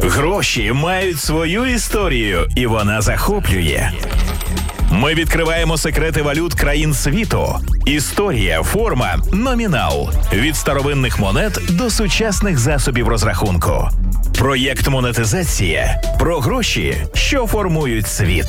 Гроші мають свою історію, і вона захоплює. Ми відкриваємо секрети валют країн світу. Історія, форма, номінал. Від старовинних монет до сучасних засобів розрахунку. Проєкт «Монетизація» про гроші, що формують світ.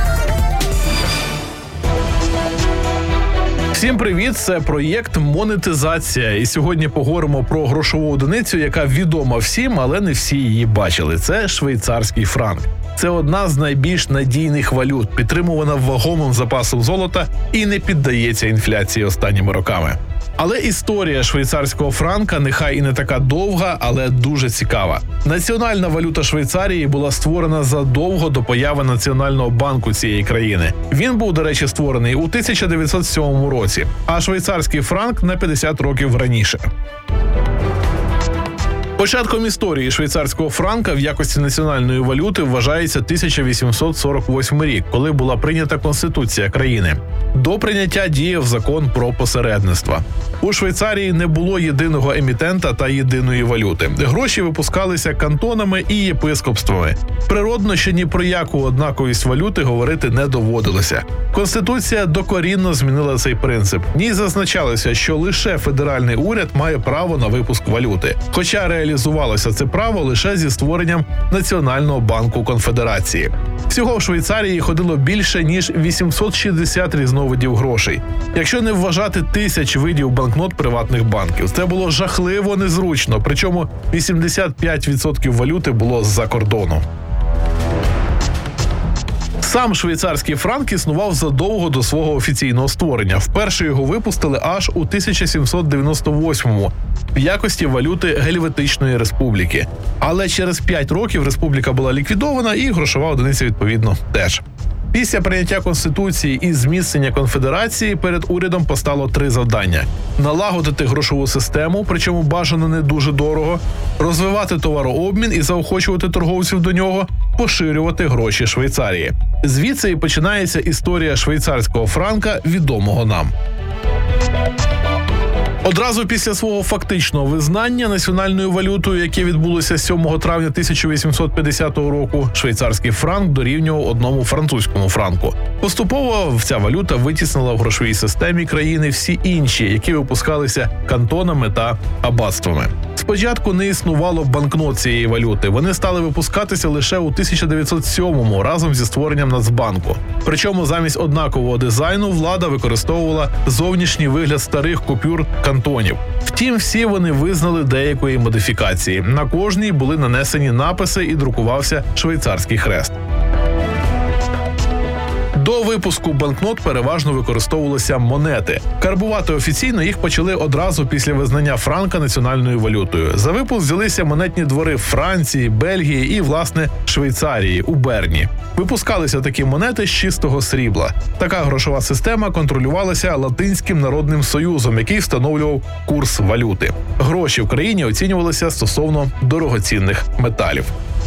Всім привіт, це проєкт «Монетизація». І сьогодні поговоримо про грошову одиницю, яка відома всім, але не всі її бачили. Це швейцарський франк. Це одна з найбільш надійних валют, підтримувана вагомим запасом золота і не піддається інфляції останніми роками. Але історія швейцарського франка нехай і не така довга, але дуже цікава. Національна валюта Швейцарії була створена задовго до появи Національного банку цієї країни. Він був, до речі, створений у 1907 році, а швейцарський франк на 50 років раніше. Початком історії швейцарського франка в якості національної валюти вважається 1848 рік, коли була прийнята Конституція країни. До прийняття діяв закон про посередництво. У Швейцарії не було єдиного емітента та єдиної валюти. Гроші випускалися кантонами і єпископствами. Природно, що ні про яку однаковість валюти говорити не доводилося. Конституція докорінно змінила цей принцип. В ній зазначалося, що лише федеральний уряд має право на випуск валюти. Хоча реалізувалося це право лише зі створенням Національного банку Конфедерації. Всього в Швейцарії ходило більше, ніж 860 різновидів грошей. Якщо не вважати тисяч видів банкнот приватних банків. Це було жахливо незручно, причому 85% валюти було з-за кордону. Сам швейцарський франк існував задовго до свого офіційного створення. Вперше його випустили аж у 1798-му в якості валюти Гельветичної республіки. Але через 5 років республіка була ліквідована і грошова одиниця відповідно теж. Після прийняття Конституції і зміцнення конфедерації перед урядом постало 3 завдання: налагодити грошову систему, причому бажано не дуже дорого, розвивати товарообмін і заохочувати торговців до нього, поширювати гроші Швейцарії. Звідси і починається історія швейцарського франка, відомого нам. Одразу після свого фактичного визнання національною валютою, яке відбулося 7 травня 1850 року, швейцарський франк дорівнював одному французькому франку. Поступово ця валюта витіснила в грошовій системі країни всі інші, які випускалися кантонами та аббатствами. Спочатку не існувало банкнот цієї валюти. Вони стали випускатися лише у 1907-му разом зі створенням Нацбанку. Причому замість однакового дизайну влада використовувала зовнішній вигляд старих купюр кантонів. Втім, всі вони визнали деякої модифікації. На кожній були нанесені написи і друкувався швейцарський хрест. До випуску банкнот переважно використовувалися монети. Карбувати офіційно їх почали одразу після визнання франка національною валютою. За випуск взялися монетні двори Франції, Бельгії і, власне, Швейцарії у Берні. Випускалися такі монети з чистого срібла. Така грошова система контролювалася Латинським народним союзом, який встановлював курс валюти. Гроші в країні оцінювалися стосовно дорогоцінних металів.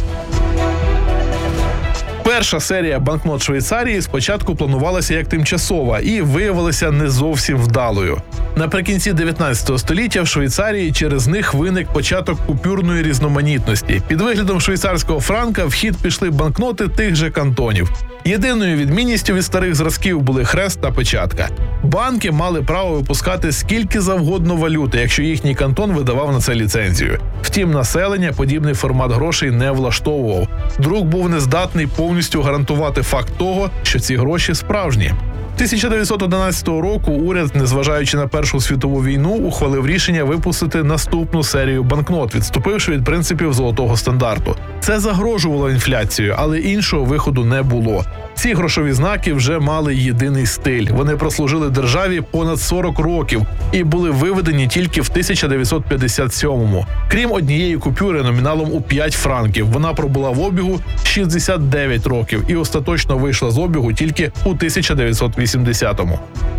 Перша серія банкнот Швейцарії спочатку планувалася як тимчасова і виявилася не зовсім вдалою. Наприкінці 19 століття в Швейцарії через них виник початок купюрної різноманітності. Під виглядом швейцарського франка в хід пішли банкноти тих же кантонів. Єдиною відмінністю від старих зразків були хрест та печатка. Банки мали право випускати скільки завгодно валюти, якщо їхній кантон видавав на це ліцензію. Втім, населення подібний формат грошей не влаштовував. Друк був нездатний повністю гарантувати факт того, що ці гроші справжні. 1911 року уряд, незважаючи на Першу світову війну, ухвалив рішення випустити наступну серію банкнот, відступивши від принципів золотого стандарту. Це загрожувало інфляцією, але іншого виходу не було. Ці грошові знаки вже мали єдиний стиль. Вони прослужили державі понад 40 років і були виведені тільки в 1957-му. Крім однієї купюри номіналом у 5 франків. Вона пробула в обігу 69 років і остаточно вийшла з обігу тільки у 1980-му.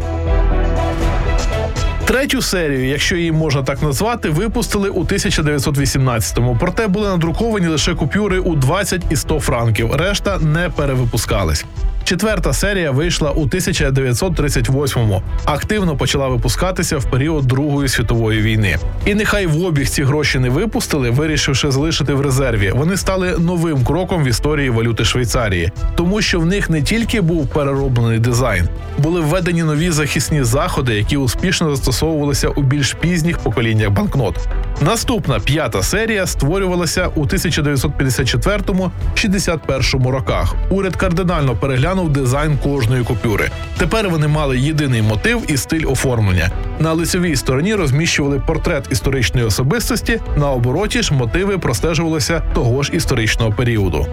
Третю серію, якщо її можна так назвати, випустили у 1918-му. Проте були надруковані лише купюри у 20 і 100 франків. Решта не перевипускались. 4-та серія вийшла у 1938-му. Активно почала випускатися в період Другої світової війни. І нехай в обіг ці гроші не випустили, вирішивши залишити в резерві, вони стали новим кроком в історії валюти Швейцарії. Тому що в них не тільки був перероблений дизайн, були введені нові захисні заходи, які успішно застосовувалися у більш пізніх поколіннях банкнот. Наступна 5-та серія створювалася у 1954-61 роках. Уряд кардинально переглянув дизайн кожної купюри. Тепер вони мали єдиний мотив і стиль оформлення. На лицевій стороні розміщували портрет історичної особистості, на обороті ж мотиви простежувалися того ж історичного періоду.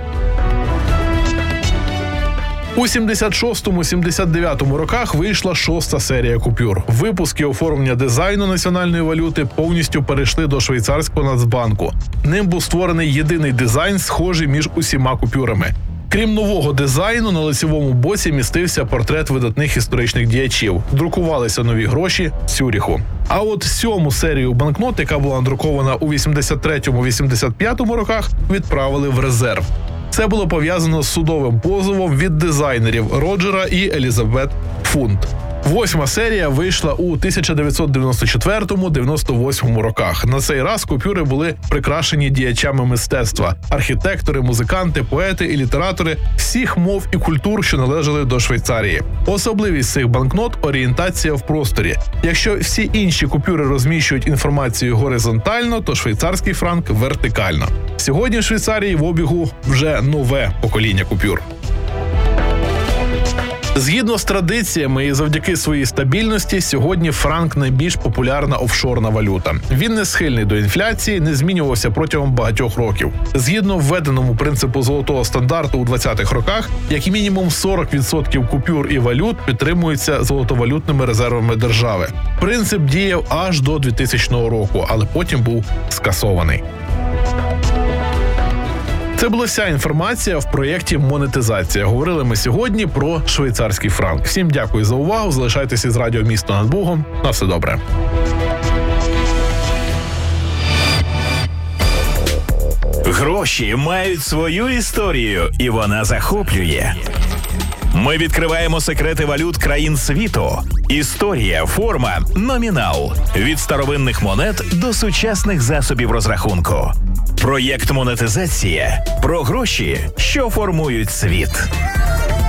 У 76-79 роках вийшла 6-та серія купюр. Випуск і оформлення дизайну національної валюти повністю перейшли до швейцарського Нацбанку. Ним був створений єдиний дизайн, схожий між усіма купюрами. Крім нового дизайну, на лицевому боці містився портрет видатних історичних діячів. Друкувалися нові гроші Цюріху. А от 7-му серію банкнот, яка була надрукована у 83-85 роках, відправили в резерв. Це було пов'язано з судовим позовом від дизайнерів Роджера і Елізабет Фунт. 8-ма серія вийшла у 1994-98 роках. На цей раз купюри були прикрашені діячами мистецтва – архітектори, музиканти, поети і літератори всіх мов і культур, що належали до Швейцарії. Особливість цих банкнот – орієнтація в просторі. Якщо всі інші купюри розміщують інформацію горизонтально, то швейцарський франк – вертикально. Сьогодні в Швейцарії в обігу вже нове покоління купюр. Згідно з традиціями і завдяки своїй стабільності, сьогодні франк – найбільш популярна офшорна валюта. Він не схильний до інфляції, не змінювався протягом багатьох років. Згідно введеному принципу золотого стандарту у 20-х роках, як мінімум 40% купюр і валют підтримуються золотовалютними резервами держави. Принцип діяв аж до 2000 року, але потім був скасований. Це була вся інформація в проєкті «Монетизація». Говорили ми сьогодні про швейцарський франк. Всім дякую за увагу. Залишайтеся із радіо «Місто над Бугом». На все добре. Гроші мають свою історію, і вона захоплює. Ми відкриваємо секрети валют країн світу. Історія, форма, номінал. Від старовинних монет до сучасних засобів розрахунку. Проєкт «Монетизація» про гроші, що формують світ.